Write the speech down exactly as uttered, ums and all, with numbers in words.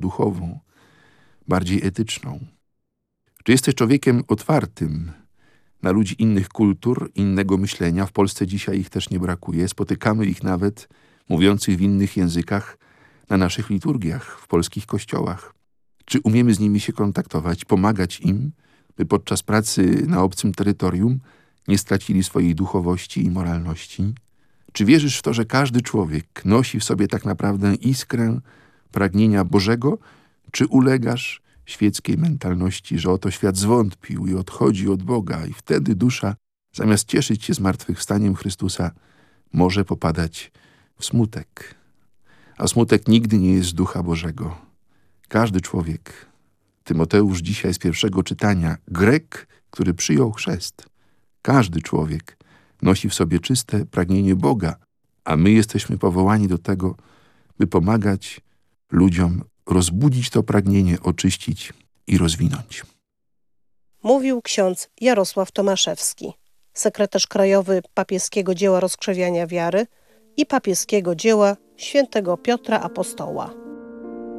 duchową, bardziej etyczną? Czy jesteś człowiekiem otwartym na ludzi innych kultur, innego myślenia? W Polsce dzisiaj ich też nie brakuje. Spotykamy ich nawet mówiących w innych językach na naszych liturgiach, w polskich kościołach. Czy umiemy z nimi się kontaktować, pomagać im, by podczas pracy na obcym terytorium nie stracili swojej duchowości i moralności? Czy wierzysz w to, że każdy człowiek nosi w sobie tak naprawdę iskrę pragnienia Bożego, czy ulegasz świeckiej mentalności, że oto świat zwątpił i odchodzi od Boga i wtedy dusza, zamiast cieszyć się zmartwychwstaniem Chrystusa, może popadać w smutek? A smutek nigdy nie jest z Ducha Bożego. Każdy człowiek, Tymoteusz dzisiaj z pierwszego czytania, Grek, który przyjął chrzest, każdy człowiek nosi w sobie czyste pragnienie Boga, a my jesteśmy powołani do tego, by pomagać ludziom rozbudzić to pragnienie, oczyścić i rozwinąć. Mówił ksiądz Jarosław Tomaszewski, sekretarz krajowy papieskiego dzieła rozkrzewiania wiary i papieskiego dzieła świętego Piotra Apostoła.